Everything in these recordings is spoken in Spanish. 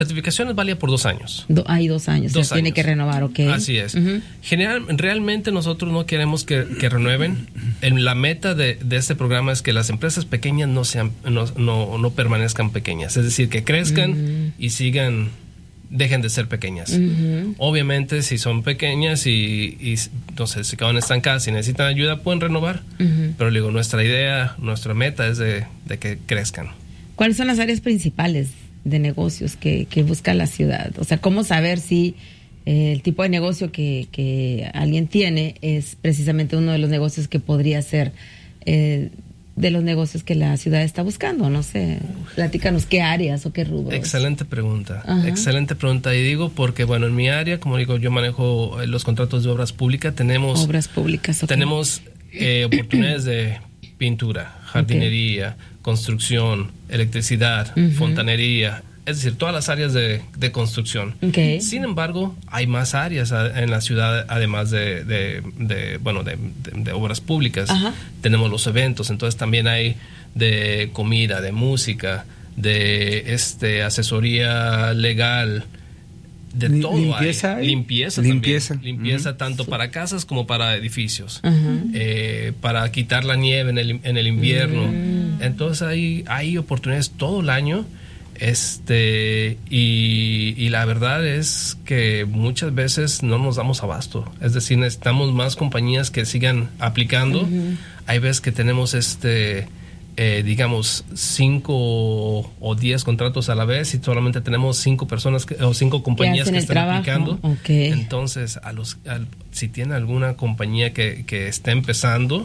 certificación es válida por 2 años. Hay 2 años. Se tiene que renovar, ¿ok? Así es. Realmente nosotros no queremos que renueven. La meta de este programa es que las empresas pequeñas no permanezcan pequeñas. Es decir, que crezcan y dejen de ser pequeñas. Obviamente, si son pequeñas y no sé, se quedan estancadas y necesitan ayuda, pueden renovar. Pero digo, nuestra meta es de que crezcan. ¿Cuáles son las áreas principales de negocios que busca la ciudad? O sea, ¿cómo saber si el tipo de negocio que alguien tiene es precisamente uno de los negocios que podría ser de los negocios que la ciudad está buscando? No sé, platícanos qué áreas o qué rubros. Excelente pregunta. Y digo porque, bueno, en mi área, como digo, yo manejo los contratos de obras públicas. Tenemos oportunidades de pintura, jardinería, construcción, electricidad, fontanería, es decir, todas las áreas de construcción. Sin embargo, hay más áreas en la ciudad, además de obras públicas. Tenemos los eventos, entonces también hay de comida, de música, de asesoría legal, de todo. Limpieza tanto para casas como para edificios, para quitar la nieve en el invierno. Entonces hay oportunidades todo el año. Y la verdad es que muchas veces no nos damos abasto. Es decir, necesitamos más compañías que sigan aplicando. Hay veces que tenemos digamos 5 o 10 contratos a la vez y solamente tenemos 5 personas o 5 compañías que están aplicando. Entonces, si tiene alguna compañía que está empezando,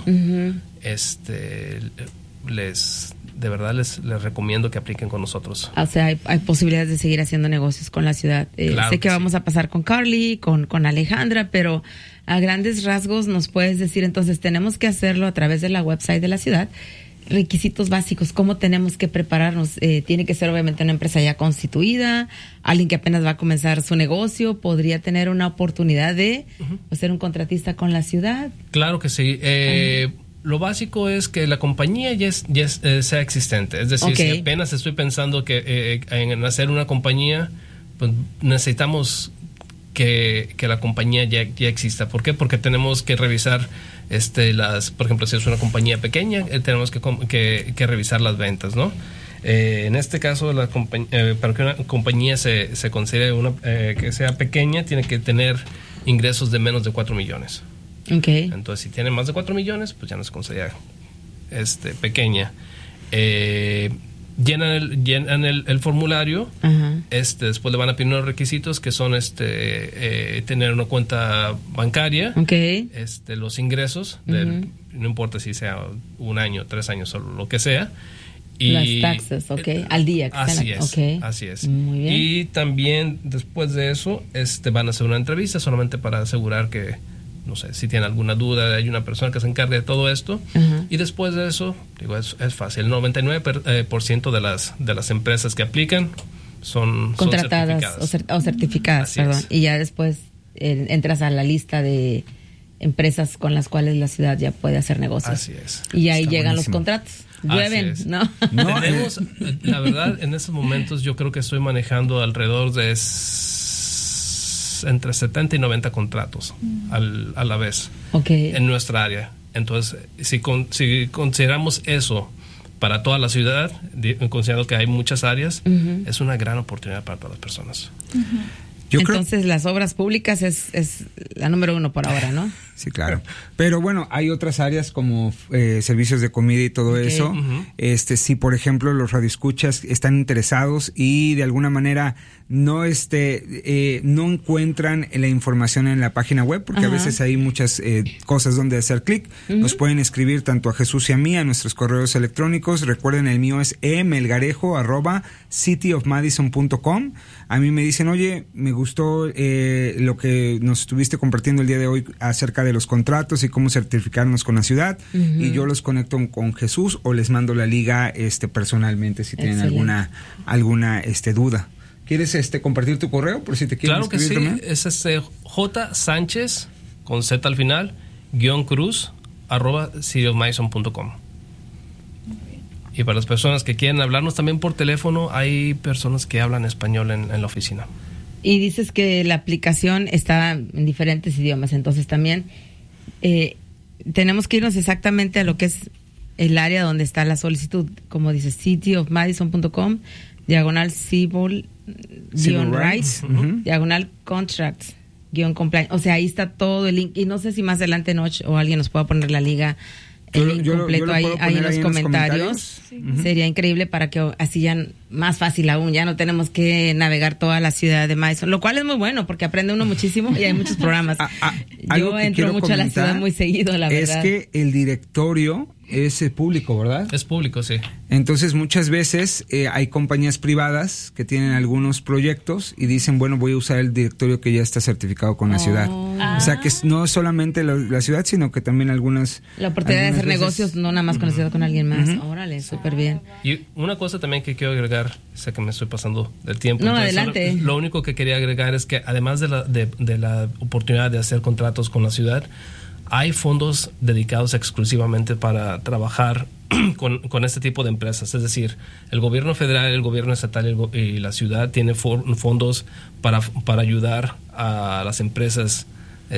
de verdad les recomiendo que apliquen con nosotros. O sea, hay posibilidades de seguir haciendo negocios con la ciudad. Claro, sé que vamos a pasar con Carly, con Alejandra, pero a grandes rasgos nos puedes decir, entonces tenemos que hacerlo a través de la website de la ciudad. Requisitos básicos, ¿cómo tenemos que prepararnos? Tiene que ser obviamente una empresa ya constituida, alguien que apenas va a comenzar su negocio, podría tener una oportunidad de ser un contratista con la ciudad. Claro que sí. Lo básico es que la compañía ya sea existente. Es decir, si apenas estoy pensando en hacer una compañía, pues necesitamos que la compañía ya exista. ¿Por qué? Porque tenemos que revisar por ejemplo, si es una compañía pequeña, tenemos que revisar las ventas, ¿no? En este caso, para que una compañía se considere que sea pequeña, tiene que tener ingresos de menos de 4 millones. Entonces, si tiene más de 4 millones, pues ya no se considera pequeña. Llenan el formulario. Después le van a pedir unos requisitos que son tener una cuenta bancaria, los ingresos, no importa si sea 1 año, 3 años o lo que sea. Y las taxes, al día. Así es. Muy bien. Y también después de eso van a hacer una entrevista solamente para asegurar que, no sé, si tienen alguna duda, hay una persona que se encargue de todo esto. Y después de eso, digo, es fácil. El 99% de las empresas que aplican son contratadas o certificadas, perdón. Y ya después entras a la lista de empresas con las cuales la ciudad ya puede hacer negocios. Así es. Y ahí llegan los contratos. Llueven, ¿no? Tenemos, la verdad, en estos momentos yo creo que estoy manejando alrededor de entre 70 y 90 contratos a la vez en nuestra área. Entonces, si consideramos eso para toda la ciudad, considerando que hay muchas áreas, es una gran oportunidad para todas las personas. Entonces, las obras públicas es la número 1 por ahora, ¿no? Sí, claro. Pero bueno, hay otras áreas como servicios de comida y todo eso. Si por ejemplo los radioescuchas están interesados y de alguna manera no encuentran la información en la página web, porque a veces hay muchas cosas donde hacer clic, nos pueden escribir tanto a Jesús y a mí a nuestros correos electrónicos. Recuerden, el mío es melgarejo@cityofmadison.com. A mí me dicen, oye, me gustó lo que nos estuviste compartiendo el día de hoy acerca de los contratos y cómo certificarnos con la ciudad, y yo los conecto con Jesús o les mando la liga personalmente si tienen alguna duda. ¿Quieres compartir tu correo por si te quieren escribir? Claro que sí, también? Es J. Sánchez con Z al final _cruz @cityofmadison.com. Y para las personas que quieren hablarnos también por teléfono, hay personas que hablan español en la oficina. Y dices que la aplicación está en diferentes idiomas, entonces también tenemos que irnos exactamente a lo que es el área donde está la solicitud, como dices, cityofmadison.com, /civil-rights, /contracts-compliance. O sea, ahí está todo el link. Y no sé si más adelante o alguien nos pueda poner la liga, el link completo ahí en los comentarios. Sí. Sería increíble para que así ya más fácil aún, ya no tenemos que navegar toda la ciudad de Madison, lo cual es muy bueno porque aprende uno muchísimo y hay muchos programas. Yo entro mucho a la ciudad muy seguido, la verdad. Es que el directorio es público, ¿verdad? Es público, sí. Entonces muchas veces hay compañías privadas que tienen algunos proyectos y dicen, bueno, voy a usar el directorio que ya está certificado con la ciudad. O sea que no solamente la ciudad, sino que también algunas... La oportunidad de hacer negocios, no nada más con la ciudad, con alguien más. Órale, súper bien. Y una cosa también que quiero agregar, sé que me estoy pasando del tiempo. No, adelante. Lo único que quería agregar es que además de la oportunidad de hacer contratos con la ciudad, hay fondos dedicados exclusivamente para trabajar con este tipo de empresas. Es decir, el gobierno federal, el gobierno estatal y la ciudad tienen fondos para ayudar a las empresas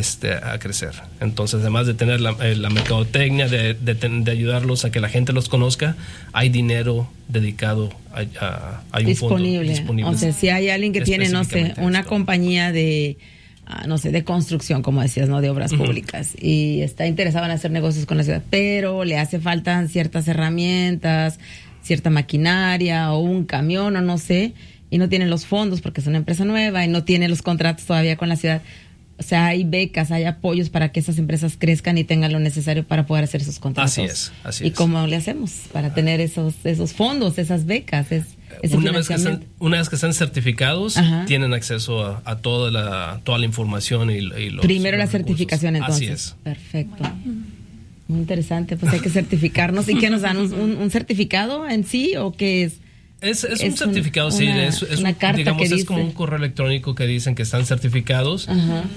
a crecer. Entonces, además de tener la mercadotecnia, de ayudarlos a que la gente los conozca, hay dinero dedicado, hay un fondo disponible. O sea, si hay alguien que tiene, no sé, una compañía de construcción, como decías, ¿no? De obras públicas, y está interesado en hacer negocios con la ciudad, pero le hace falta ciertas herramientas, cierta maquinaria o un camión o no sé, y no tiene los fondos porque es una empresa nueva y no tiene los contratos todavía con la ciudad. O sea, hay becas, hay apoyos para que esas empresas crezcan y tengan lo necesario para poder hacer esos contratos. Así es. ¿Y cómo le hacemos para tener esos fondos, esas becas? Una vez que están certificados, tienen acceso a toda la información y los Primero los la certificación, entonces. Así es. Perfecto. Muy interesante, pues hay que certificarnos. ¿Y qué nos dan? ¿Un certificado en sí o qué es? Es un certificado, sí. Es una carta, digamos, es como un correo electrónico que dicen que están certificados.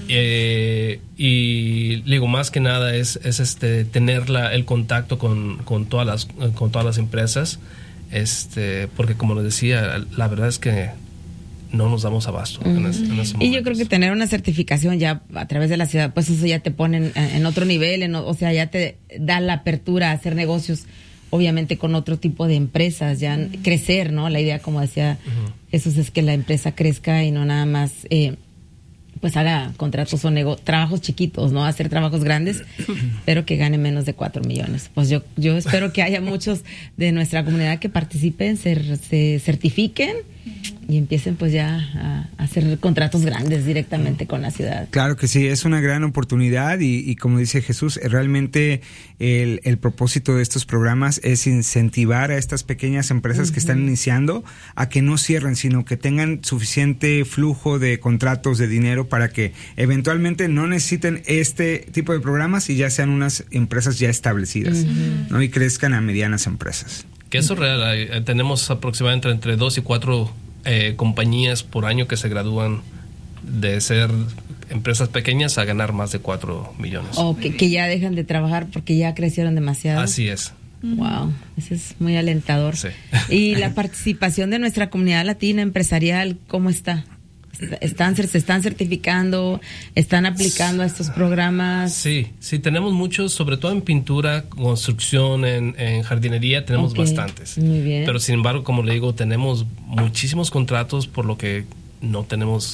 Y digo, más que nada es tener el contacto con todas las empresas. Porque como les decía, la verdad es que no nos damos abasto en ese momento. Y yo creo que tener una certificación ya a través de la ciudad, pues eso ya te pone en otro nivel, o sea, ya te da la apertura a hacer negocios, obviamente con otro tipo de empresas, ya crecer, ¿no? La idea, como decía Jesús, es que la empresa crezca y no nada más pues haga contratos o trabajos chiquitos, ¿no? Hacer trabajos grandes, pero que gane menos de 4 millones. Pues yo espero que haya muchos de nuestra comunidad que participen, se certifiquen y empiecen pues ya a hacer contratos grandes directamente con la ciudad. Claro que sí, es una gran oportunidad y como dice Jesús, realmente el propósito de estos programas es incentivar a estas pequeñas empresas que están iniciando a que no cierren, sino que tengan suficiente flujo de contratos, de dinero, para que eventualmente no necesiten este tipo de programas y ya sean unas empresas ya establecidas, ¿no? Y crezcan a medianas empresas. Que eso es real. Tenemos aproximadamente entre 2 y 4 compañías por año que se gradúan de ser empresas pequeñas a ganar más de 4 millones. O que ya dejan de trabajar porque ya crecieron demasiado. Así es. Wow, eso es muy alentador. Sí. Y la participación de nuestra comunidad latina empresarial, ¿cómo está? ¿Se están certificando? ¿Están aplicando a estos programas? Sí, tenemos muchos, sobre todo en pintura, construcción, en jardinería, tenemos bastantes. Muy bien. Pero sin embargo, como le digo, tenemos muchísimos contratos, por lo que no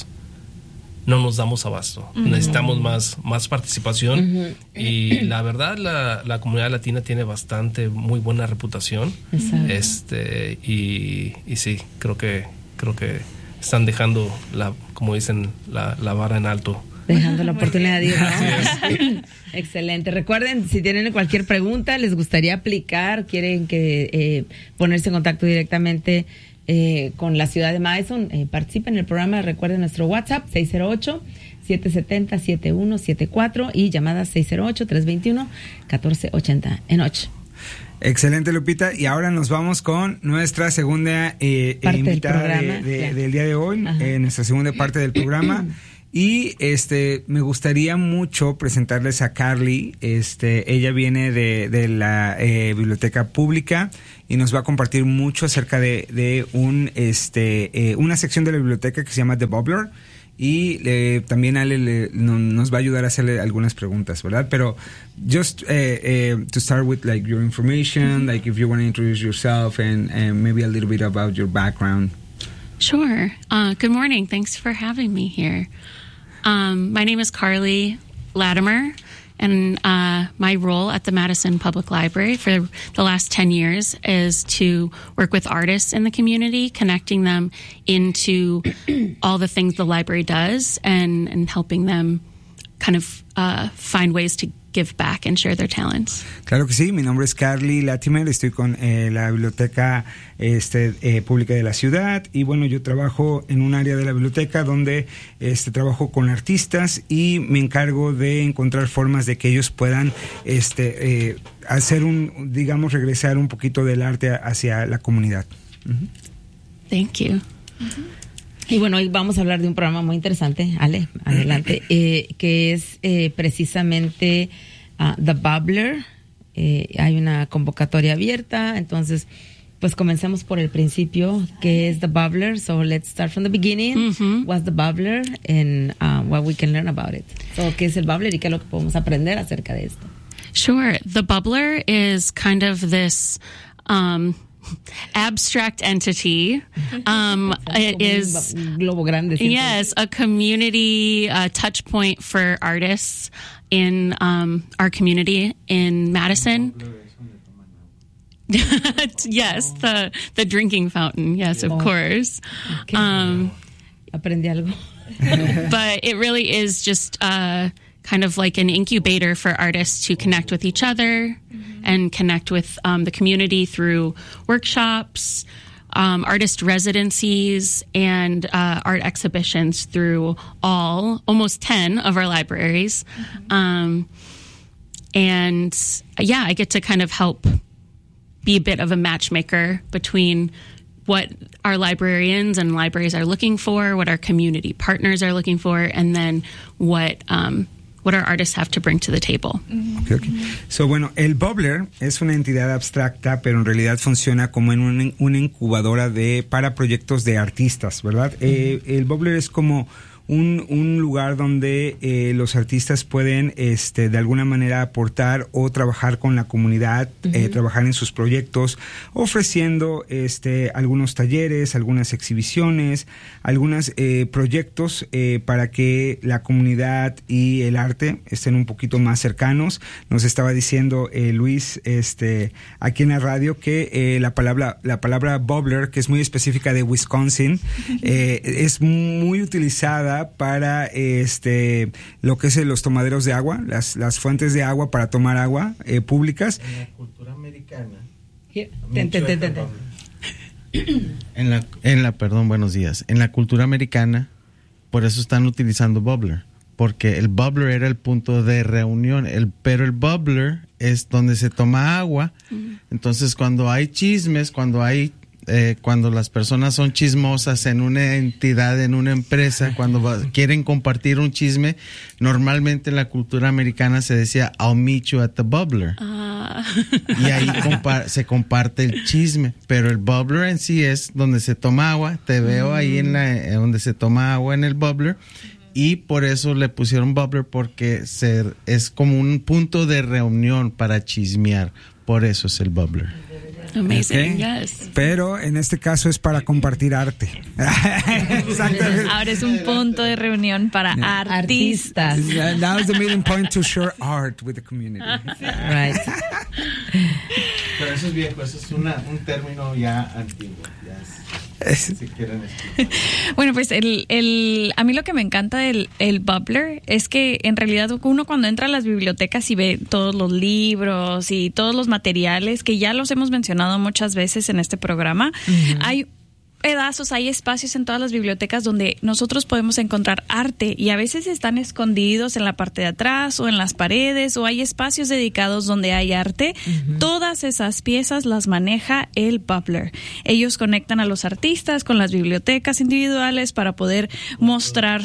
nos damos abasto. Necesitamos más participación. Y la verdad, la comunidad latina tiene muy buena reputación. Exacto. Y sí, creo que están dejando como dicen, la vara en alto. Dejando la oportunidad de ir, ¿no? Excelente. Recuerden, si tienen cualquier pregunta, les gustaría aplicar, quieren que ponerse en contacto directamente con la ciudad de Madison, participen en el programa. Recuerden nuestro WhatsApp 608-770-7174 y llamada 608-321-1480 en 8. Excelente, Lupita. Y ahora nos vamos con nuestra segunda invitada del día de hoy, nuestra segunda parte del programa. Y me gustaría mucho presentarles a Carly. Ella viene de la biblioteca pública y nos va a compartir mucho acerca de una sección de la biblioteca que se llama The Bubbler. Y también Ale nos va a ayudar a hacerle algunas preguntas, ¿verdad? Pero just to start with like your information, like if you want to introduce yourself and maybe a little bit about your background. Sure. Good morning. Thanks for having me here. My name is Carly Latimer, and my role at the Madison Public Library for the last 10 years is to work with artists in the community, connecting them into all the things the library does and helping them kind of find ways to give back and share their talents. Claro que sí, mi nombre es Carly Latimer, estoy con la biblioteca pública de la ciudad y bueno, yo trabajo en un área de la biblioteca donde trabajo con artistas y me encargo de encontrar formas de que ellos puedan hacer regresar un poquito del arte hacia la comunidad. Uh-huh. Thank you. Uh-huh. Y bueno, hoy vamos a hablar de un programa muy interesante, Ale, adelante, que es precisamente The Bubbler. Hay una convocatoria abierta, entonces pues comencemos por el principio, que es The Bubbler. So let's start from the beginning. Mm-hmm. What's The Bubbler and what we can learn about it. So, ¿qué es el Bubbler y qué es lo que podemos aprender acerca de esto? Sure. The Bubbler is kind of this abstract entity. It is globo grande, yes, a community touch point for artists in our community in Madison. Yes, the drinking fountain. Yes, of course. Okay. Aprendí algo. But it really is just kind of like an incubator for artists to connect with each other and connect with the community through workshops, artist residencies, and art exhibitions through almost 10 of our libraries. And yeah, I get to kind of help be a bit of a matchmaker between what our librarians and libraries are looking for, what our community partners are looking for, and then what our artists have to bring to the table. Okay. So, bueno, el Bubbler es una entidad abstracta, pero en realidad funciona como en una incubadora para proyectos de artistas, ¿verdad? El Bubbler es como un lugar donde los artistas pueden de alguna manera aportar o trabajar con la comunidad, trabajar en sus proyectos, ofreciendo algunos talleres, algunas exhibiciones, algunos proyectos para que la comunidad y el arte estén un poquito más cercanos. Nos estaba diciendo Luis aquí en la radio que la palabra bubbler, que es muy específica de Wisconsin, es muy utilizada para lo que es los tomaderos de agua, las fuentes de agua para tomar agua públicas. En la cultura americana. Buenos días. En la cultura americana, por eso están utilizando bubbler, porque el bubbler era el punto de reunión, pero el bubbler es donde se toma agua. Entonces, cuando hay chismes, cuando las personas son chismosas en una entidad, en una empresa, cuando quieren compartir un chisme, normalmente en la cultura americana se decía, I'll meet you at the bubbler. Y ahí se comparte el chisme, pero el bubbler en sí es donde se toma agua. Te veo ahí donde se toma agua en el bubbler. Y por eso le pusieron bubbler, porque es como un punto de reunión para chismear. Por eso es el bubbler. Amazing, okay. Yes. Pero en este caso es para compartir arte. Exactamente. Ahora es un punto de reunión para artistas. Now is the meeting point to share art with the community. Right. Pero eso es viejo, eso es un término ya antiguo. Si quieren bueno, pues a mí lo que me encanta del bubbler es que en realidad uno cuando entra a las bibliotecas y ve todos los libros y todos los materiales que ya los hemos mencionado muchas veces en este programa, hay pedazos, hay espacios en todas las bibliotecas donde nosotros podemos encontrar arte y a veces están escondidos en la parte de atrás o en las paredes o hay espacios dedicados donde hay arte. Todas esas piezas las maneja el Bubbler. Ellos conectan a los artistas con las bibliotecas individuales para poder mostrar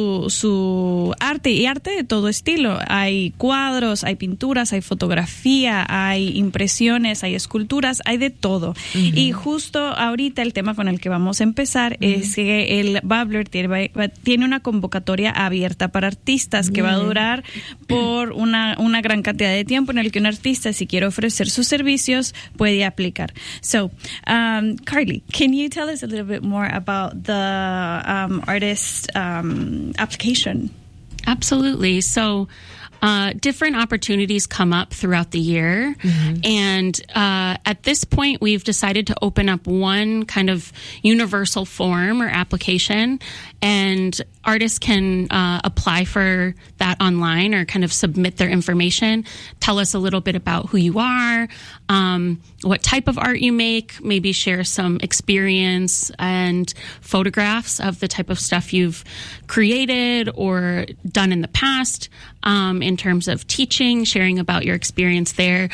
su arte y arte de todo estilo. Hay cuadros, hay pinturas, hay fotografía, hay impresiones, hay esculturas, hay de todo. Y justo ahorita el tema con el que vamos a empezar es que el Bubbler tiene una convocatoria abierta para artistas que va a durar por una gran cantidad de tiempo en el que un artista, si quiere ofrecer sus servicios, puede aplicar. So, Carly, can you tell us a little bit more about the artist application? Absolutely. So, different opportunities come up throughout the year. And at this point, we've decided to open up one kind of universal form or application, and artists can apply for that online or kind of submit their information, tell us a little bit about who you are, what type of art you make, maybe share some experience and photographs of the type of stuff you've created or done in the past, in terms of teaching, sharing about your experience there.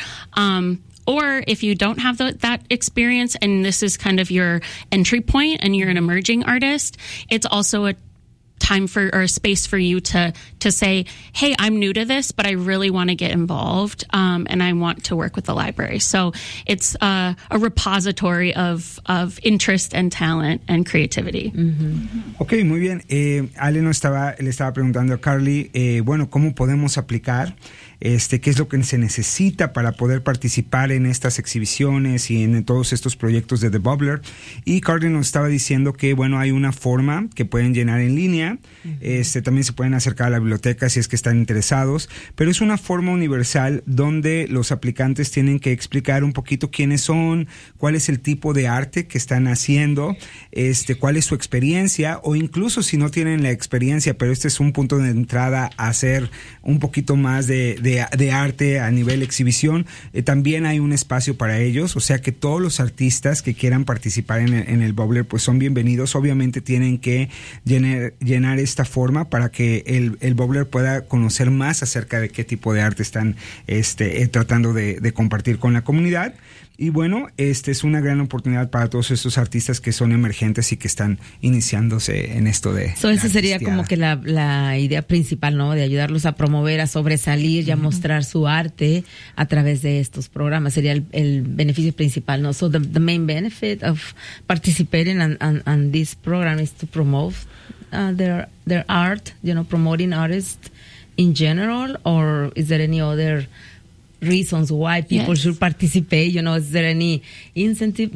Or if you don't have that experience and this is kind of your entry point and you're an emerging artist, it's also a time for or a space for you to say, hey, I'm new to this, but I really want to get involved, and I want to work with the library. So it's a repository of interest and talent and creativity. Ok, muy bien. Ale le estaba preguntando a Carly, bueno, ¿cómo podemos aplicar? ¿Qué es lo que se necesita para poder participar en estas exhibiciones y en todos estos proyectos de The Bubbler? Y Carly nos estaba diciendo que, bueno, hay una forma que pueden llenar en línea. También se pueden acercar a la biblioteca si es que están interesados, pero es una forma universal donde los aplicantes tienen que explicar un poquito quiénes son, cuál es el tipo de arte que están haciendo, cuál es su experiencia, o incluso si no tienen la experiencia, pero este es un punto de entrada a hacer un poquito más de arte a nivel exhibición, también hay un espacio para ellos, o sea que todos los artistas que quieran participar en el Bubbler pues son bienvenidos. Obviamente tienen que llenar esta forma para que el Bubbler pueda conocer más acerca de qué tipo de arte están tratando de compartir con la comunidad. Y bueno, es una gran oportunidad para todos estos artistas que son emergentes y que están iniciándose en esto de... Esa sería como que la idea principal, ¿no? De ayudarlos a promover, a sobresalir y a mostrar su arte a través de estos programas. Sería el beneficio principal, ¿no? So the main benefit of participating on this program is to promote their art, promoting artists in general, or is there any other reasons why people should participate? Is there any incentive,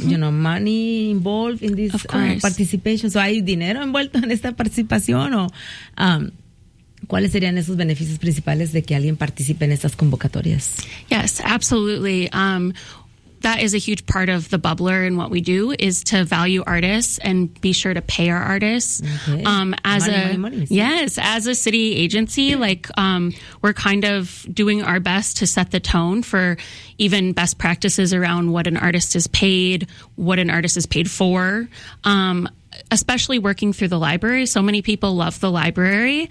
money involved in this participation? So, ¿hay dinero envuelto en esta participación o cuáles serían esos beneficios principales de que alguien participe en estas convocatorias? Yes, absolutely. That is a huge part of the Bubbler and what we do is to value artists and be sure to pay our artists. Okay. As a city agency, we're kind of doing our best to set the tone for even best practices around what an artist is paid, what an artist is paid for. Especially working through the library. So many people love the library,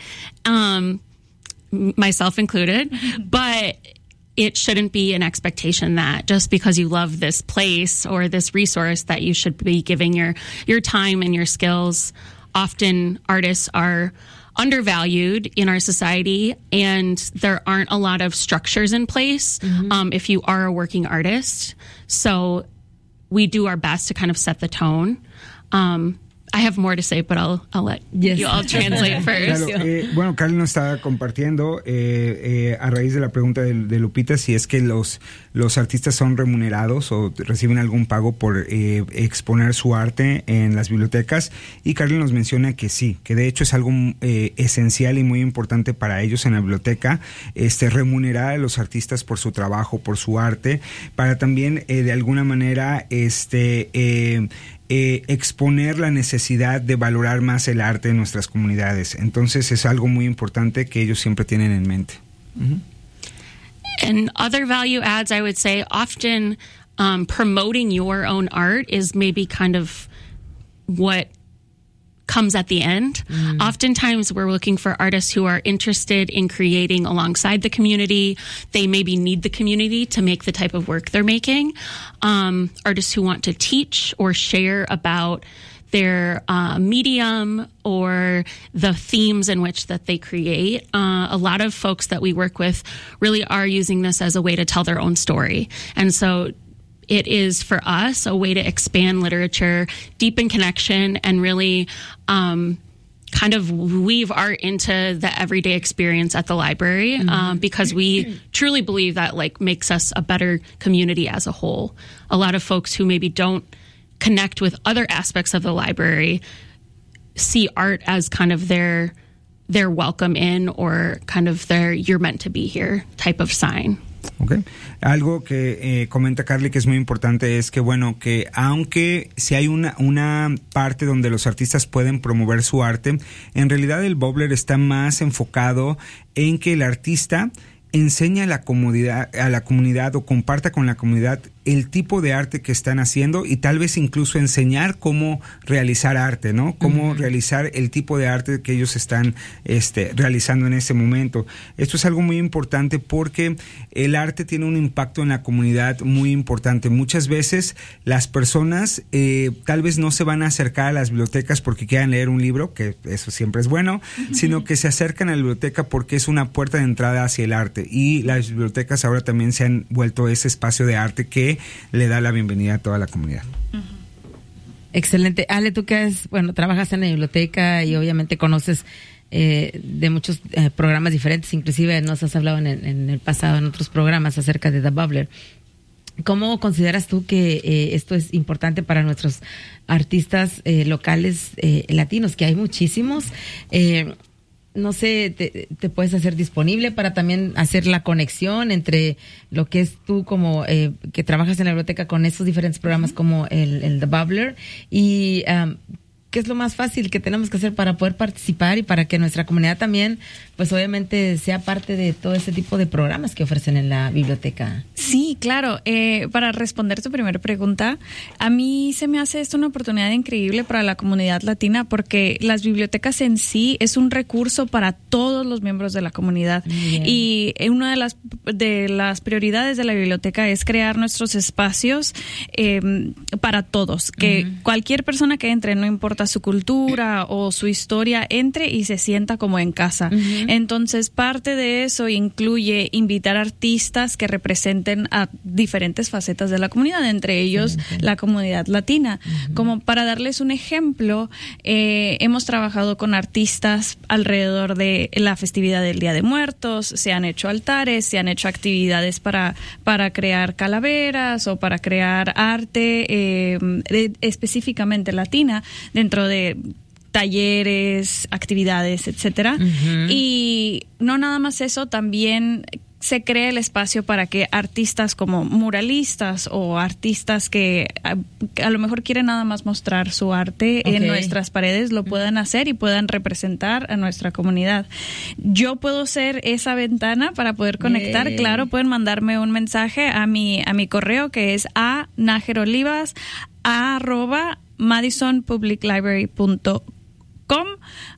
myself included, but it shouldn't be an expectation that just because you love this place or this resource that you should be giving your time and your skills. Often artists are undervalued in our society and there aren't a lot of structures in place if you are a working artist. So we do our best to kind of set the tone. I have more to say, but I'll let you all translate first. Claro, bueno, Carly nos está compartiendo a raíz de la pregunta de Lupita si es que los artistas son remunerados o reciben algún pago por exponer su arte en las bibliotecas, y Carly nos menciona que sí, que de hecho es algo esencial y muy importante para ellos en la biblioteca, remunerar a los artistas por su trabajo, por su arte, para también de alguna manera exponer la necesidad de valorar más el arte en nuestras comunidades. Entonces es algo muy importante que ellos siempre tienen en mente. And other value adds, I would say, often promoting your own art is maybe kind of what comes at the end. Oftentimes we're looking for artists who are interested in creating alongside the community. They maybe need the community to make the type of work they're making. Artists who want to teach or share about their medium or the themes in which that they create. A lot of folks that we work with really are using this as a way to tell their own story. And so it is for us a way to expand literature, deepen connection, and really kind of weave art into the everyday experience at the library, because we truly believe that like makes us a better community as a whole. A lot of folks who maybe don't connect with other aspects of the library see art as kind of their welcome in, or kind of their you're meant to be here type of sign. Okay. Algo que comenta Carly que es muy importante es que, bueno, que aunque si hay una parte donde los artistas pueden promover su arte, en realidad el Bubbler está más enfocado en que el artista enseña a la comunidad o comparta con la comunidad el tipo de arte que están haciendo, y tal vez incluso enseñar cómo realizar arte, ¿no? Cómo realizar el tipo de arte que ellos están realizando en ese momento. Esto es algo muy importante porque el arte tiene un impacto en la comunidad muy importante. Muchas veces las personas tal vez no se van a acercar a las bibliotecas porque quieran leer un libro, que eso siempre es bueno, sino que se acercan a la biblioteca porque es una puerta de entrada hacia el arte, y las bibliotecas ahora también se han vuelto ese espacio de arte que le da la bienvenida a toda la comunidad. Excelente. Ale, tú que trabajas en la biblioteca y obviamente conoces de muchos programas diferentes, inclusive nos has hablado en el pasado en otros programas acerca de The Bubbler. ¿Cómo consideras tú que esto es importante para nuestros artistas locales latinos, que hay muchísimos? No sé, te puedes hacer disponible para también hacer la conexión entre lo que es tú como que trabajas en la biblioteca con esos diferentes programas como el The Bubbler, y ¿qué es lo más fácil que tenemos que hacer para poder participar y para que nuestra comunidad también, pues obviamente, sea parte de todo ese tipo de programas que ofrecen en la biblioteca? Sí, claro. Para responder tu primera pregunta, a mí se me hace esto una oportunidad increíble para la comunidad latina, porque las bibliotecas en sí es un recurso para todos los miembros de la comunidad. Bien. Y una de las prioridades de la biblioteca es crear nuestros espacios para todos, que cualquier persona que entre, no importa su cultura o su historia, entre y se sienta como en casa. Entonces, parte de eso incluye invitar artistas que representen a diferentes facetas de la comunidad, entre ellos la comunidad latina. Como para darles un ejemplo, hemos trabajado con artistas alrededor de la festividad del Día de Muertos, se han hecho altares, se han hecho actividades para crear calaveras o para crear arte específicamente latina dentro de talleres, actividades, etcétera. Y no nada más eso, también se crea el espacio para que artistas como muralistas o artistas que a lo mejor quieren nada más mostrar su arte en nuestras paredes lo puedan hacer y puedan representar a nuestra comunidad. Yo puedo ser esa ventana para poder conectar. Claro, pueden mandarme un mensaje a mi correo, que es najerolivas@madisonpubliclibrary.com,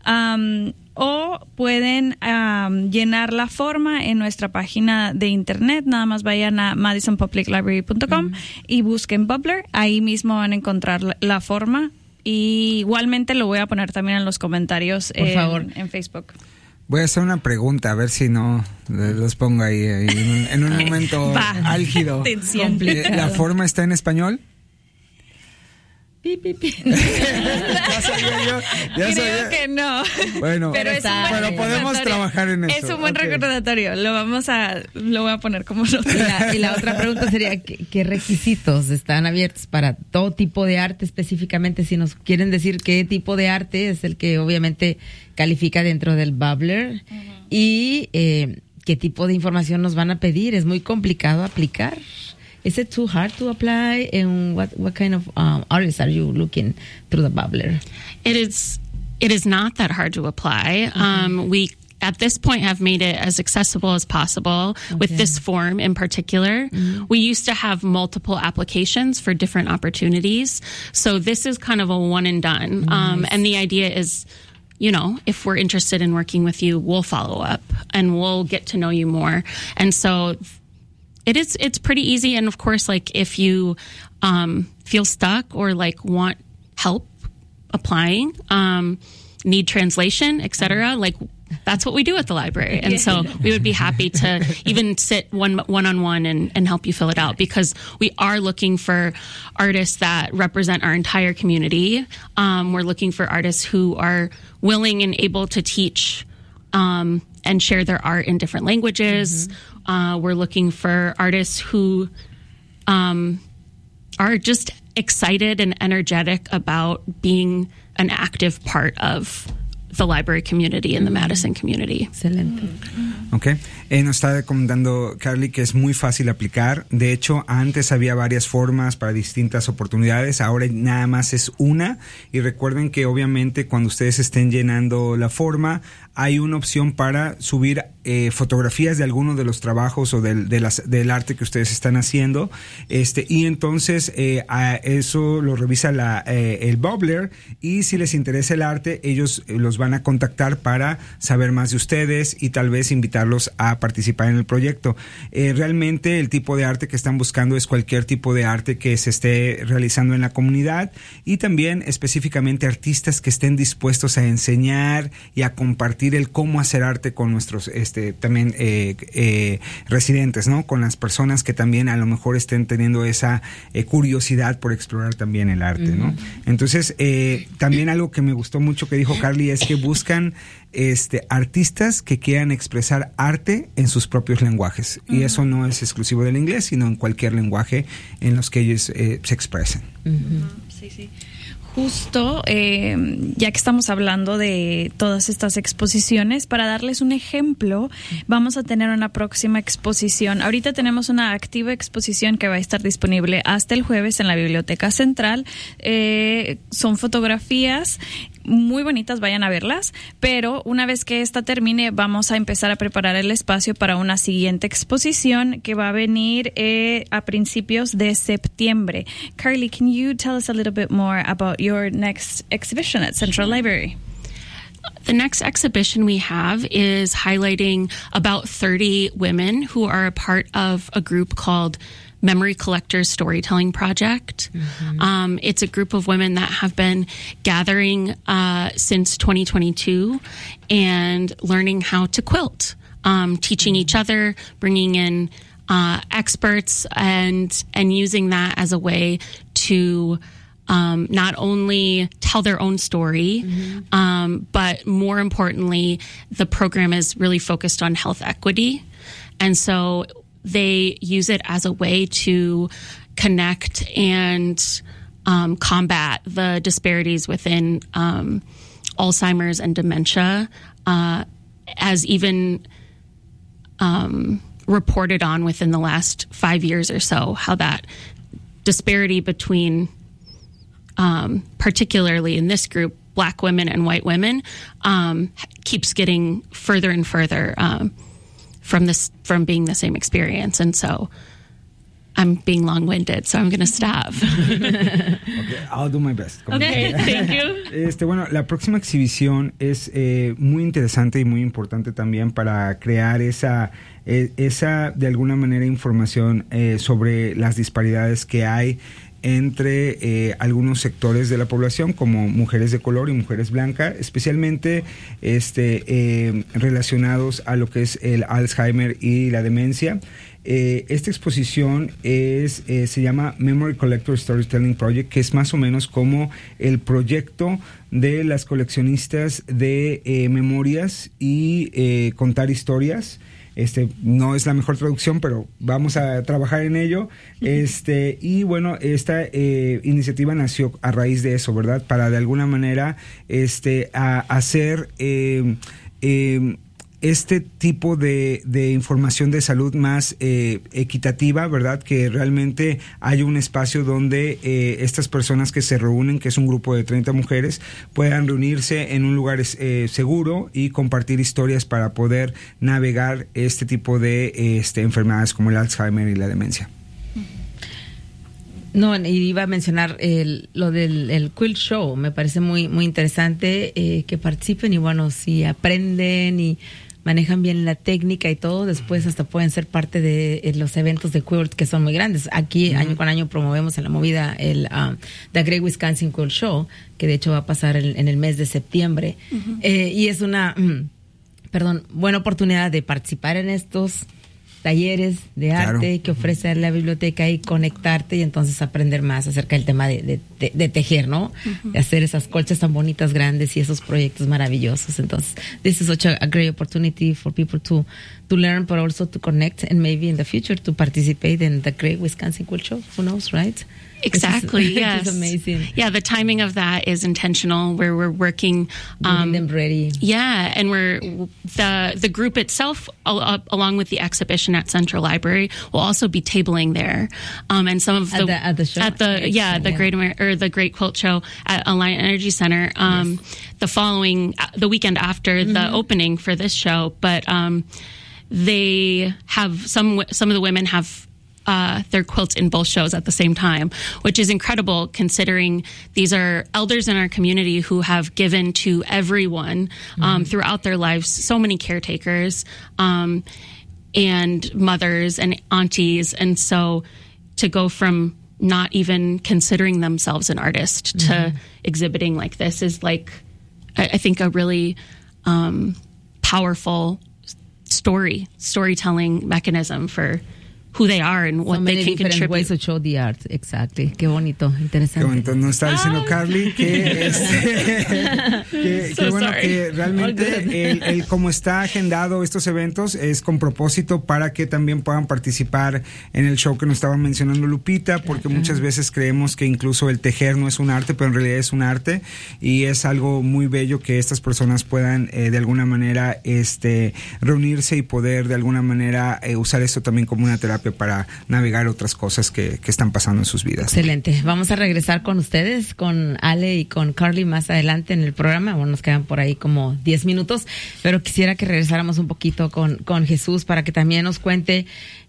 o pueden llenar la forma en nuestra página de internet. Nada más vayan a madisonpubliclibrary.com y busquen Bubbler. Ahí mismo van a encontrar la forma, y igualmente lo voy a poner también en los comentarios en Facebook. Voy a hacer una pregunta, a ver si no los pongo ahí en un momento álgido. ¿La forma está en español? Creo que no. Bueno, pero podemos trabajar en eso. Es un buen recordatorio. Lo voy a poner como nota. Y la otra pregunta sería, ¿qué requisitos están abiertos para todo tipo de arte? Específicamente, si nos quieren decir qué tipo de arte es el que obviamente califica dentro del Bubbler, y qué tipo de información nos van a pedir. ¿Es muy complicado aplicar? Is it too hard to apply? And what kind of artists are you looking through the Bubbler? It is not that hard to apply. We at this point have made it as accessible as possible with this form in particular. We used to have multiple applications for different opportunities. So this is kind of a one and done. And the idea is, you know, if we're interested in working with you, we'll follow up and we'll get to know you more. And so it's pretty easy. And of course, like if you feel stuck or like want help applying, need translation, etc., like that's what we do at the library. And so we would be happy to even sit one-on-one and help you fill it out, because we are looking for artists that represent our entire community. We're looking for artists who are willing and able to teach and share their art in different languages. We're looking for artists who are just excited and energetic about being an active part of the library community and the Madison community. Excelente. Ok, nos está comentando Carly que es muy fácil aplicar. De hecho, antes había varias formas para distintas oportunidades, ahora nada más es una. Y recuerden que obviamente cuando ustedes estén llenando la forma, hay una opción para subir fotografías de alguno de los trabajos o del arte que ustedes están haciendo. Y entonces eso lo revisa el Bubbler, y si les interesa el arte, ellos los van a contactar para saber más de ustedes y tal vez invitarlos a participar en el proyecto. Realmente el tipo de arte que están buscando es cualquier tipo de arte que se esté realizando en la comunidad, y también específicamente artistas que estén dispuestos a enseñar y a compartir el cómo hacer arte con nuestros también residentes, ¿no? Con las personas que también a lo mejor estén teniendo esa curiosidad por explorar también el arte, ¿no? Entonces, también algo que me gustó mucho que dijo Carly es que buscan artistas que quieran expresar arte en sus propios lenguajes. Y eso no es exclusivo del inglés, sino en cualquier lenguaje en los que ellos se expresen. Sí, sí. Justo, ya que estamos hablando de todas estas exposiciones, para darles un ejemplo, vamos a tener una próxima exposición. Ahorita tenemos una activa exposición que va a estar disponible hasta el jueves en la Biblioteca Central. Son fotografías muy bonitas, vayan a verlas, pero una vez que esta termine vamos a empezar a preparar el espacio para una siguiente exposición que va a venir a principios de septiembre. Carly, can you tell us a little bit more about your next exhibition at Central Library? The next exhibition we have is highlighting about 30 women who are a part of a group called Memory Collectors Storytelling Project. It's a group of women that have been gathering since 2022 and learning how to quilt, teaching each other, bringing in experts, and using that as a way to not only tell their own story, but more importantly, the program is really focused on health equity. And so they use it as a way to connect and combat the disparities within Alzheimer's and dementia, as even reported on within the last 5 years or so, how that disparity between, particularly in this group, Black women and white women, keeps getting further and further from being the same experience. And so I'm being long-winded, so I'm going to stop. Okay, I'll do my best. Okay, thank you. Bueno, la próxima exhibición es muy interesante y muy importante también para crear esa de alguna manera información sobre las disparidades que hay entre algunos sectores de la población, como mujeres de color y mujeres blancas, especialmente relacionados a lo que es el Alzheimer y la demencia. Esta exposición se llama Memory Collector Storytelling Project, que es más o menos como el proyecto de las coleccionistas de memorias y contar historias. No es la mejor traducción, pero vamos a trabajar en ello. Y bueno, esta iniciativa nació a raíz de eso, ¿verdad? Para de alguna manera hacer este tipo de información de salud más equitativa, ¿verdad? Que realmente hay un espacio donde estas personas que se reúnen, que es un grupo de 30 mujeres, puedan reunirse en un lugar seguro y compartir historias para poder navegar este tipo de enfermedades como el Alzheimer y la demencia. No, y iba a mencionar lo del Quilt Show. Me parece muy, muy interesante que participen y bueno, si aprenden y manejan bien la técnica y todo, después hasta pueden ser parte de los eventos de Quilt que son muy grandes. Aquí año con año promovemos en la movida el The Great Wisconsin Quilt Show, que de hecho va a pasar en el mes de septiembre. Y es una buena oportunidad de participar en estos talleres de arte que ofrece la biblioteca y conectarte y entonces aprender más acerca del tema de tejer, ¿no? De hacer esas colchas tan bonitas, grandes y esos proyectos maravillosos. Entonces, this is such a great opportunity for people to learn, but also to connect and maybe in the future to participate in the Great Wisconsin Quilt Show. Who knows, right? Exactly. Yes. It's amazing. Yeah, the timing of that is intentional. Where we're working, getting them ready. Yeah, and we're the group itself, along with the exhibition at Central Library, will also be tabling there. And some of at the show, the Great Quilt Show at Alliant Energy Center. The weekend after the opening for this show, but they have some of the women have their quilts in both shows at the same time, which is incredible considering these are elders in our community who have given to everyone throughout their lives, so many caretakers and mothers and aunties. And so to go from not even considering themselves an artist to exhibiting like this is like, I think, a really powerful storytelling mechanism for who they are and what they can contribute. Ways to show the art, exactly. Qué bonito, interesante. Qué bonito. Nos está diciendo Carly que bueno, que realmente el cómo está agendado estos eventos es con propósito para que también puedan participar en el show que nos estaba mencionando Lupita, porque muchas veces creemos que incluso el tejer no es un arte, pero en realidad es un arte y es algo muy bello que estas personas puedan de alguna manera reunirse y poder de alguna manera usar esto también como una terapia para navegar otras cosas que están pasando en sus vidas. Excelente. Vamos a regresar con ustedes, con Ale y con Carly más adelante en el programa. Bueno, nos quedan por ahí como 10 minutos, pero quisiera que regresáramos un poquito con Jesús para que también nos cuente,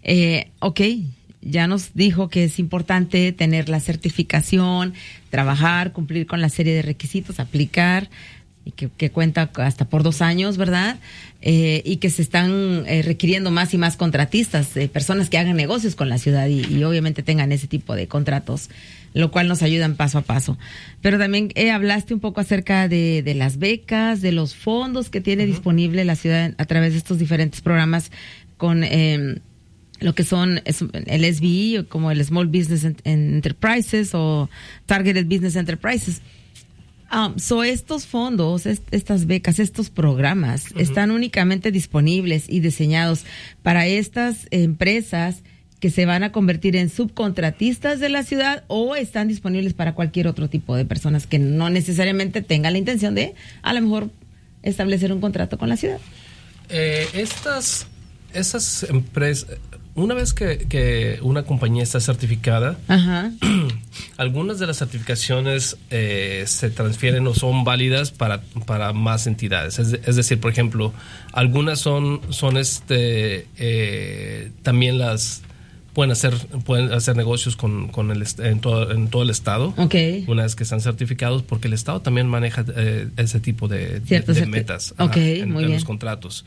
ya nos dijo que es importante tener la certificación, trabajar, cumplir con la serie de requisitos, aplicar, y que cuenta hasta por 2 años, ¿verdad? Y que se están requiriendo más y más contratistas, personas que hagan negocios con la ciudad y obviamente tengan ese tipo de contratos, lo cual nos ayudan paso a paso. Pero también hablaste un poco acerca de las becas, de los fondos que tiene disponible la ciudad a través de estos diferentes programas con lo que son el SBE, como el Small Business Enterprises o Targeted Business Enterprises. Estos fondos, estas becas, estos programas están únicamente disponibles y diseñados para estas empresas que se van a convertir en subcontratistas de la ciudad, o están disponibles para cualquier otro tipo de personas que no necesariamente tengan la intención de a lo mejor establecer un contrato con la ciudad. Esas empresas, una vez que una compañía está certificada, algunas de las certificaciones se transfieren o son válidas para más entidades. Es decir, por ejemplo, algunas son también las pueden hacer negocios en todo el estado, una vez que están certificados, porque el estado también maneja ese tipo de metas en los contratos.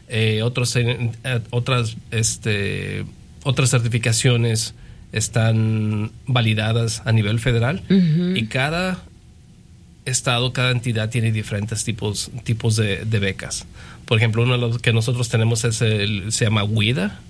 Otras certificaciones están validadas a nivel federal y cada estado, cada entidad tiene diferentes tipos de becas. Por ejemplo, uno de los que nosotros tenemos se llama WIDA,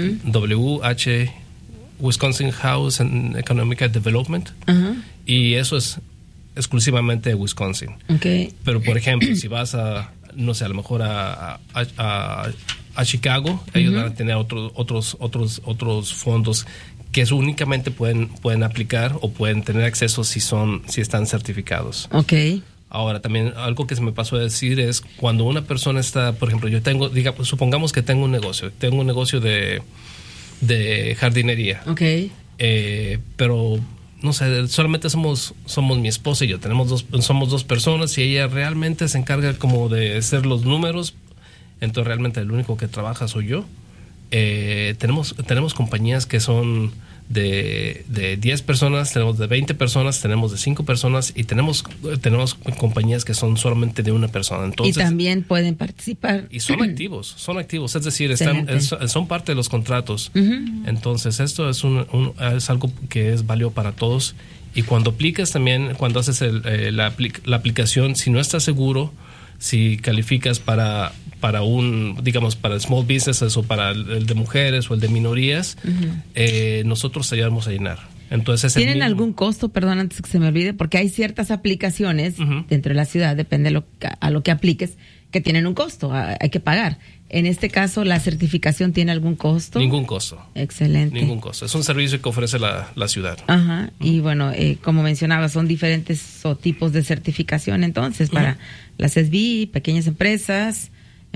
Wisconsin House and Economic Development, y eso es exclusivamente de Wisconsin. Pero, por ejemplo, si vas a lo mejor a Chicago, ellos van a tener otros fondos que únicamente pueden aplicar o pueden tener acceso si están certificados. Ahora, también algo que se me pasó a decir es cuando una persona está, por ejemplo, supongamos que tengo un negocio de jardinería. Okay. Pero no sé, solamente somos mi esposa y yo, somos dos personas y ella realmente se encarga como de hacer los números, entonces realmente el único que trabaja soy yo. Tenemos compañías que son de 10 personas, tenemos de 20 personas, tenemos de 5 personas y tenemos compañías que son solamente de una persona. Entonces, y también pueden participar. Y son activos, es decir, son parte de los contratos. Entonces esto es algo que es válido para todos. Y cuando aplicas también, cuando haces la aplicación, si no estás seguro, si calificas para small businesses o para el de mujeres o el de minorías, nosotros te ayudamos a llenar. Entonces, ¿tienen algún costo? Perdón, antes que se me olvide, porque hay ciertas aplicaciones dentro de la ciudad, depende a lo que apliques, que tienen un costo, hay que pagar. En este caso, ¿la certificación tiene algún costo? Ningún costo. Excelente. Ningún costo. Es un servicio que ofrece la ciudad. Ajá. Y bueno, como mencionaba, son diferentes tipos de certificación entonces para las SB, pequeñas empresas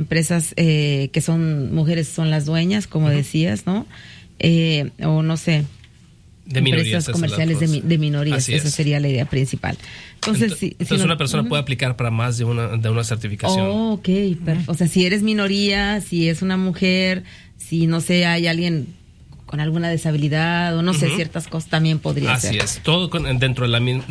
que son mujeres, son las dueñas, como decías, ¿no? O no sé, de minorías, empresas comerciales de minorías. Esa sería la idea principal. Entonces una persona puede aplicar para más de una certificación. Oh, ok. O sea, si eres minoría, si es una mujer, si no sé, hay alguien con alguna deshabilidad o no sé, ciertas cosas también podría ser. Así es, todo dentro de la misma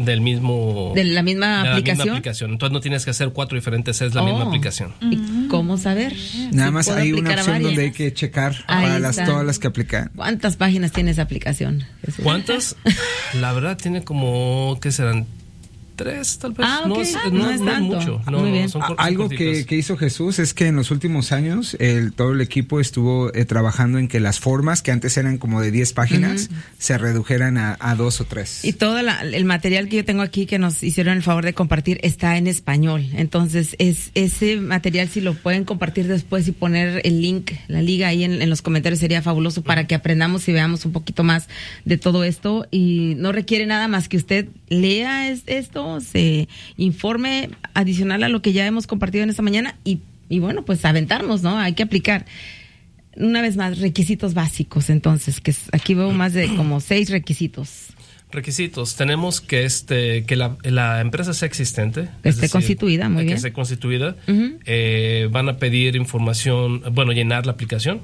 aplicación. Entonces no tienes que hacer 4 diferentes, es la misma aplicación. ¿Y cómo saber? Nada más hay una opción donde hay que checar para todas las que aplican. ¿Cuántas páginas tiene esa aplicación? ¿Cuántas? La verdad tiene como, ¿qué serán? 3 tal vez. No es tanto. Mucho. Muy bien. Algo que hizo Jesús es que en los últimos años todo el equipo estuvo trabajando en que las formas que antes eran como de 10 páginas se redujeran a 2 o 3. Y todo el material que yo tengo aquí que nos hicieron el favor de compartir está en español. Entonces ese material, si lo pueden compartir después y poner el link, la liga ahí en los comentarios, sería fabuloso para que aprendamos y veamos un poquito más de todo esto. Y no requiere nada más que usted lea esto, se informe adicional a lo que ya hemos compartido en esta mañana y bueno, pues aventarnos, ¿no? Hay que aplicar. Una vez más, requisitos básicos, entonces, que aquí veo más de como 6 requisitos. Requisitos, tenemos que la empresa sea existente. Esté constituida, muy bien. Que esté constituida. Van a pedir información, llenar la aplicación.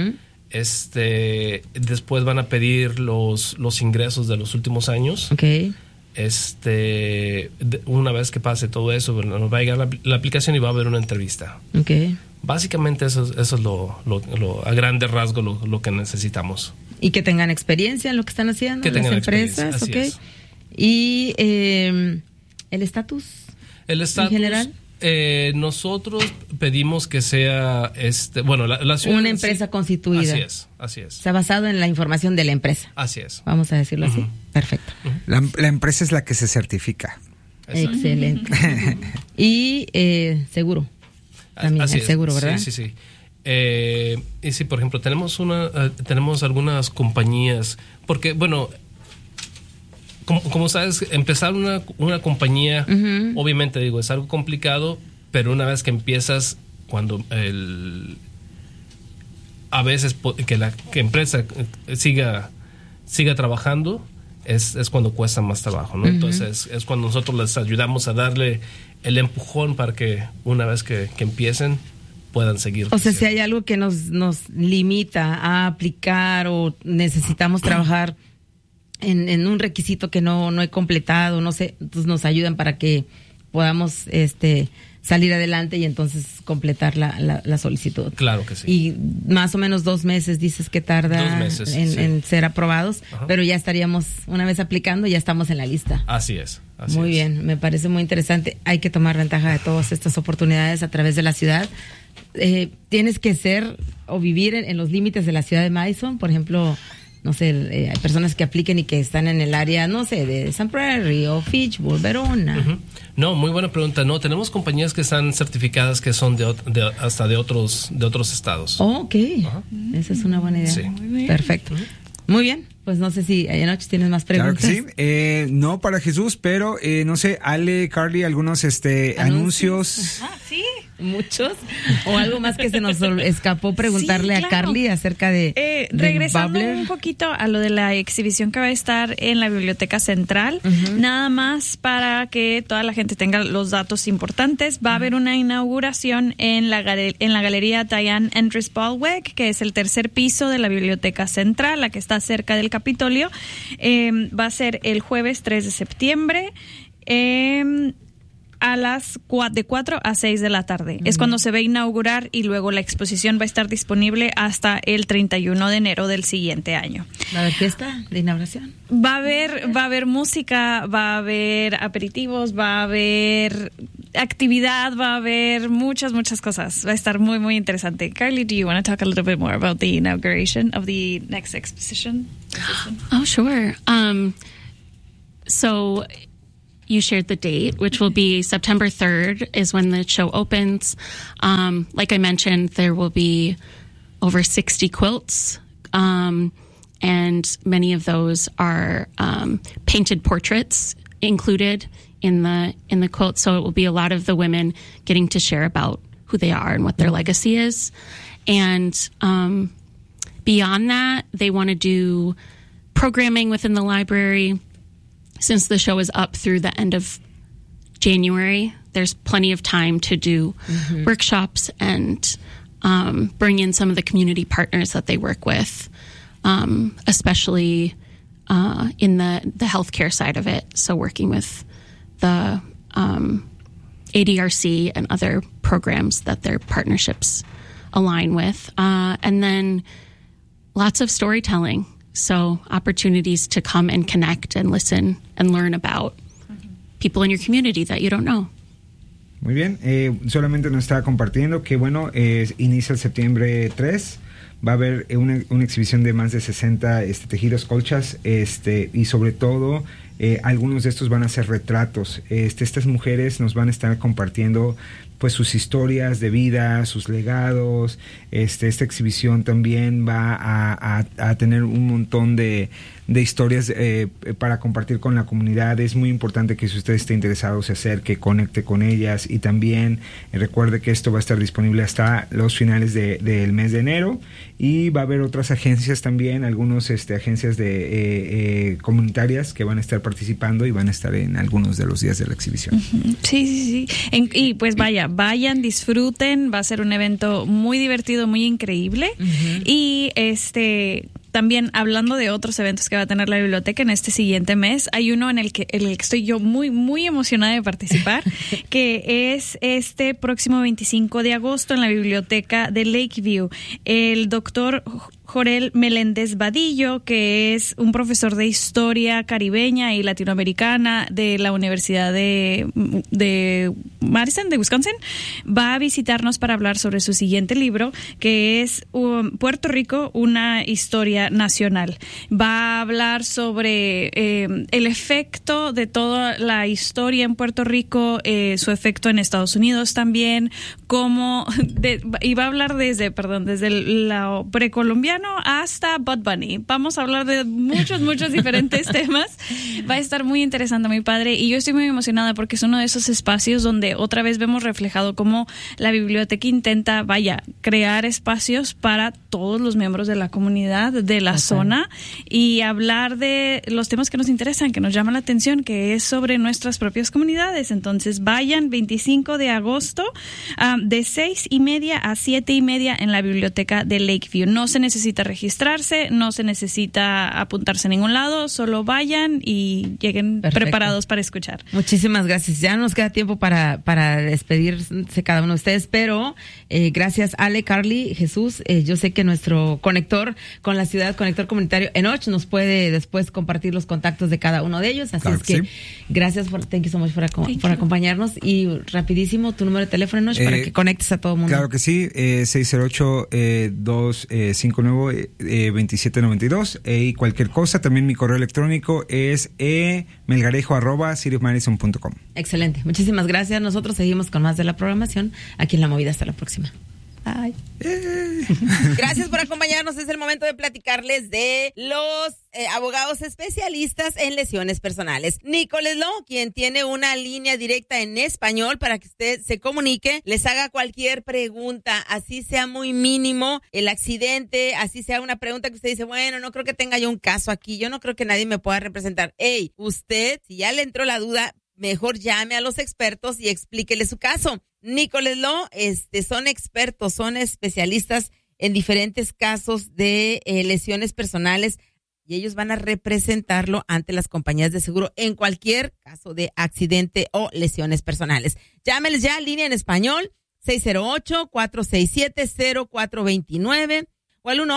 Después van a pedir los ingresos de los últimos años. Okay. Una vez que pase todo eso, nos va a llegar la aplicación y va a haber una entrevista. Okay. Básicamente eso es a grandes rasgos lo que necesitamos. Y que tengan experiencia en lo que están haciendo, que tengan las empresas, okay. Y el estatus. El estatus en general. Nosotros pedimos que sea la ciudad, una empresa constituida. Así es. Se ha basado en la información de la empresa. Así es. Vamos a decirlo así. Perfecto. La empresa es la que se certifica. Exacto. Excelente. Y seguro. También así el seguro, ¿verdad? Sí. Y sí, por ejemplo, tenemos algunas compañías, porque como sabes, empezar una compañía, obviamente es algo complicado, pero una vez que empiezas, cuando a veces que la empresa siga trabajando, es cuando cuesta más trabajo, ¿no? Entonces es cuando nosotros les ayudamos a darle el empujón para que una vez que empiecen puedan seguir. O sea, si hay algo que nos limita a aplicar o necesitamos trabajar en un requisito que no he completado, no sé, entonces nos ayudan para que podamos salir adelante y entonces completar la solicitud. Claro que sí. Y más o menos 2 meses dices que tarda 2 meses, en ser aprobados, pero ya estaríamos, una vez aplicando, ya estamos en la lista. Así es. Muy bien, me parece muy interesante. Hay que tomar ventaja de todas estas oportunidades a través de la ciudad. Tienes que ser o vivir en los límites de la ciudad de Madison, por ejemplo. No sé, hay personas que apliquen y que están en el área, no sé, de Sun Prairie o Fitchburg, Verona. No, muy buena pregunta. No, tenemos compañías que están certificadas que son hasta de otros estados. Oh, ok. Esa es una buena idea. Sí. Perfecto. Muy bien. Pues no sé si Enoch tienes más preguntas. Claro que sí. No para Jesús, pero no sé, Ale, Carly, algunos anuncios. Sí, muchos. O algo más que se nos escapó preguntarle a Carly acerca de regresando Bubbler. un poquito a lo de la exhibición que va a estar en la Biblioteca Central, nada más para que toda la gente tenga los datos importantes. Va a haber una inauguración en la Galería Diane Andrews Baldwin, que es el tercer piso de la Biblioteca Central, la que está cerca del Capitolio. Va a ser el jueves 3 de septiembre. De 4 a 6 de la tarde. Es cuando se va a inaugurar y luego la exposición va a estar disponible hasta el 31 de enero del siguiente año. ¿Va a haber fiesta de inauguración? Va a haber música, va a haber aperitivos, va a haber actividad, va a haber muchas cosas. Va a estar muy, muy interesante. Carly, do you want to talk a little bit more about the inauguration of the next exposition? Oh, sure. So you shared the date, which will be September 3rd is when the show opens. Like I mentioned, there will be over 60 quilts, and many of those are painted portraits included in the quilt. So it will be a lot of the women getting to share about who they are and what their legacy is. And beyond that, they want to do programming within the library. Since the show is up through the end of January, there's plenty of time to do workshops and bring in some of the community partners that they work with, especially in the healthcare side of it. So working with the ADRC and other programs that their partnerships align with. And then lots of storytelling. So opportunities to come and connect and listen and learn about people in your community that you don't know. Muy bien, solamente nos estaba compartiendo que inicia el septiembre 3, va a haber una exhibición de más de 60 tejidos, colchas, y sobre todo algunos de estos van a ser retratos. Estas mujeres nos van a estar compartiendo pues sus historias de vida, sus legados. Esta exhibición también va a tener un montón de historias para compartir con la comunidad. Es muy importante que si usted esté interesado se acerque, conecte con ellas, y también recuerde que esto va a estar disponible hasta los finales del mes de enero, y va a haber otras agencias también, algunos agencias de comunitarias que van a estar participando y van a estar en algunos de los días de la exhibición. Sí. Y pues vayan, disfruten, va a ser un evento muy divertido, muy increíble. Y también hablando de otros eventos que va a tener la biblioteca en este siguiente mes, hay uno en el que estoy yo muy, muy emocionada de participar, que es este próximo 25 de agosto en la biblioteca de Lakeview. El doctor Jorel Meléndez Vadillo, que es un profesor de historia caribeña y latinoamericana de la Universidad de Madison, de Wisconsin, va a visitarnos para hablar sobre su siguiente libro, que es Puerto Rico, una historia nacional. Va a hablar sobre el efecto de toda la historia en Puerto Rico, su efecto en Estados Unidos también, y va a hablar desde el lado precolombiano hasta Bud Bunny. Vamos a hablar de muchos diferentes temas. Va a estar muy interesante, mi padre, y yo estoy muy emocionada porque es uno de esos espacios donde otra vez vemos reflejado cómo la biblioteca intenta, crear espacios para todos los miembros de la comunidad, de la zona, y hablar de los temas que nos interesan, que nos llaman la atención, que es sobre nuestras propias comunidades. Entonces vayan 25 de agosto de 6:30 a 7:30 en la biblioteca de Lakeview. No se necesita registrarse, no se necesita apuntarse a ningún lado, solo vayan y lleguen preparados para escuchar. Muchísimas gracias. Ya nos queda tiempo para despedirse cada uno de ustedes, pero gracias Ale, Carly, Jesús. Yo sé que nuestro conector con la ciudad, conector comunitario Enoch, nos puede después compartir los contactos de cada uno de ellos, así claro es que sí. Gracias thank you so much por acompañarnos, y rapidísimo tu número de teléfono, Enoch, para que conectes a todo el mundo. Claro que sí, 608-259-2792, y cualquier cosa, también mi correo electrónico es melgarejo@cityofmadison.com. Excelente, muchísimas gracias. Nosotros seguimos con más de la programación aquí en La Movida. Hasta la próxima. Ay. Gracias por acompañarnos. Es el momento de platicarles de los abogados especialistas en lesiones personales. Nicholas Law, quien tiene una línea directa en español para que usted se comunique, les haga cualquier pregunta, así sea muy mínimo el accidente, así sea una pregunta que usted dice, bueno, no creo que tenga yo un caso aquí, yo no creo que nadie me pueda representar. Hey, usted, si ya le entró la duda, mejor llame a los expertos y explíquele su caso. Nicholas Law, son expertos, son especialistas en diferentes casos de lesiones personales y ellos van a representarlo ante las compañías de seguro en cualquier caso de accidente o lesiones personales. Llámeles ya, línea en español, 608-467-0429 o al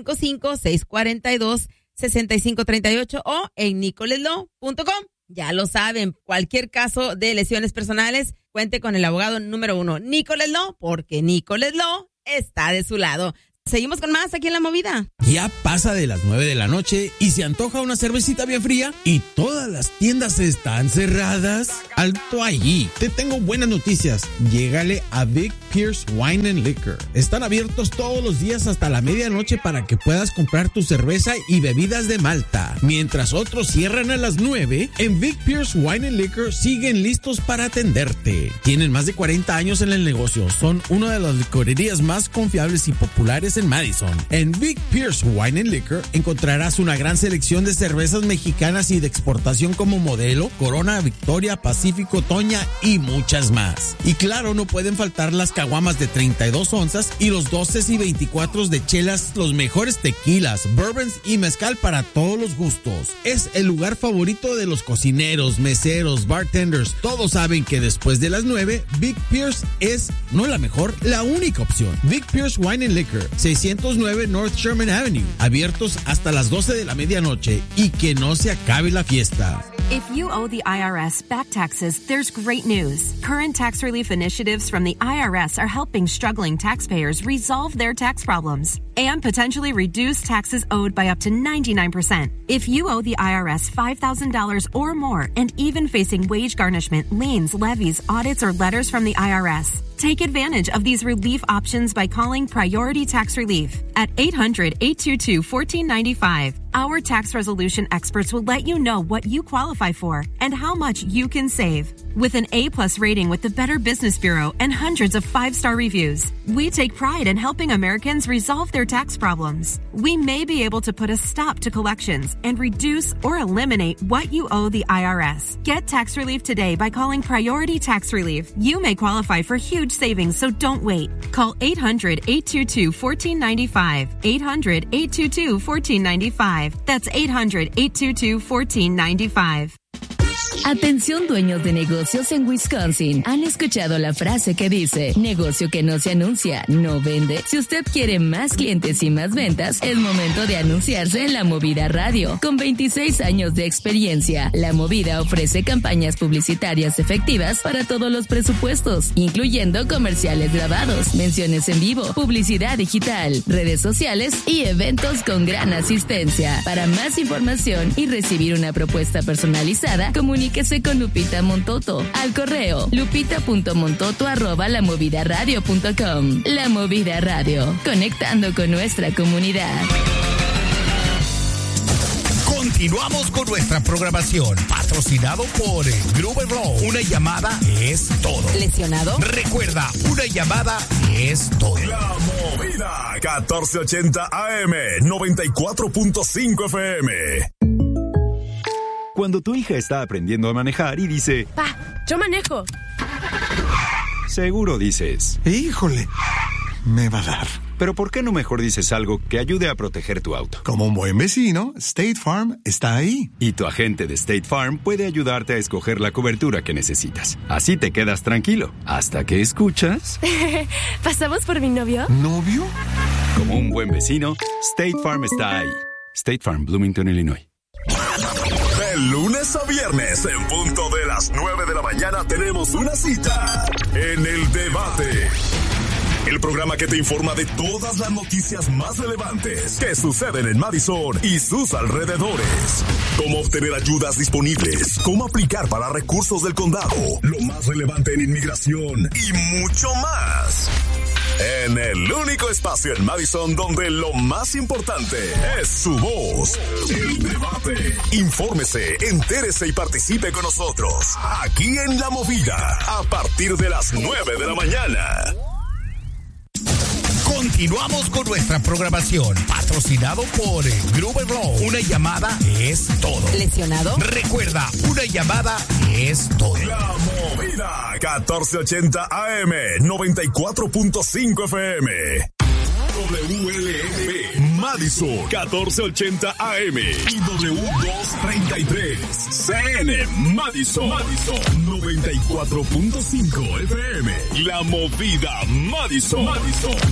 1855-642-6538 o en nicholaslaw.com. Ya lo saben, cualquier caso de lesiones personales, cuente con el abogado número 1, Nicholas Law, porque Nicholas Law está de su lado. Seguimos con más aquí en La Movida. Ya pasa de las 9 de la noche y se antoja una cervecita bien fría y todas las tiendas están cerradas. Alto ahí. Te tengo buenas noticias. Llégale a Vic Pierce Wine and Liquor. Están abiertos todos los días hasta la medianoche para que puedas comprar tu cerveza y bebidas de Malta. Mientras otros cierran a las 9, en Vic Pierce Wine and Liquor siguen listos para atenderte. Tienen más de 40 años en el negocio. Son una de las licorerías más confiables y populares en Madison. En Vic Pierce Wine and Liquor encontrarás una gran selección de cervezas mexicanas y de exportación como Modelo, Corona, Victoria, Pacífico, Toña y muchas más. Y claro, no pueden faltar las caguamas de 32 onzas y los 12 y 24 de chelas, los mejores tequilas, bourbons y mezcal para todos los gustos. Es el lugar favorito de los cocineros, meseros, bartenders. Todos saben que después de las 9, Vic Pierce es no la mejor, la única opción. Vic Pierce Wine and Liquor, 609 North Sherman Avenue, abiertos hasta las 12 de la medianoche y que no se acabe la fiesta. If you owe the IRS back taxes, there's great news. Current tax relief initiatives from the IRS are helping struggling taxpayers resolve their tax problems and potentially reduce taxes owed by up to 99%. If you owe the IRS $5,000 or more and even facing wage garnishment, liens, levies, audits, or letters from the IRS, take advantage of these relief options by calling Priority Tax Relief at 800-822-1495. Our tax resolution experts will let you know what you qualify for and how much you can save. With an A+ rating with the Better Business Bureau and hundreds of 5-star reviews, we take pride in helping Americans resolve their tax problems. We may be able to put a stop to collections and reduce or eliminate what you owe the IRS. Get tax relief today by calling Priority Tax Relief. You may qualify for huge savings, so don't wait. Call 800-822-1495. 800-822-1495. That's 800-822-1495. Atención dueños de negocios en Wisconsin. ¿Han escuchado la frase que dice, negocio que no se anuncia, no vende? Si usted quiere más clientes y más ventas, es momento de anunciarse en La Movida Radio. Con 26 años de experiencia, La Movida ofrece campañas publicitarias efectivas para todos los presupuestos, incluyendo comerciales grabados, menciones en vivo, publicidad digital, redes sociales y eventos con gran asistencia. Para más información y recibir una propuesta personalizada, comuníquese con Lupita Montoto al correo lupita.montoto@lamovidaradio.com. La Movida Radio, conectando con nuestra comunidad. Continuamos con nuestra programación, patrocinado por Gruber Law. Una llamada es todo. ¿Lesionado? Recuerda, una llamada es todo. La Movida, 1480 AM, 94.5 FM. Cuando tu hija está aprendiendo a manejar y dice, ¡Pa, yo manejo! Seguro dices, ¡híjole! Me va a dar. Pero ¿por qué no mejor dices algo que ayude a proteger tu auto? Como un buen vecino, State Farm está ahí. Y tu agente de State Farm puede ayudarte a escoger la cobertura que necesitas. Así te quedas tranquilo, hasta que escuchas... ¿Pasamos por mi novio? ¿Novio? Como un buen vecino, State Farm está ahí. State Farm, Bloomington, Illinois. De lunes a viernes, en punto de las 9 de la mañana, tenemos una cita en El Debate. El programa que te informa de todas las noticias más relevantes que suceden en Madison y sus alrededores. Cómo obtener ayudas disponibles, cómo aplicar para recursos del condado, lo más relevante en inmigración y mucho más. en el único espacio en Madison donde lo más importante es su voz. El debate. Infórmese, entérese y participe con nosotros. Aquí en La Movida, a partir de las 9 de la mañana. Continuamos con nuestra programación, patrocinado por Gruber Law. Una llamada es todo. ¿Lesionado? Recuerda, una llamada es todo. La Movida, 1480 AM, 94.5 FM. WLNB, Madison, 1480 AM y W233, CN, Madison, 94.5 FM. La Movida, Madison.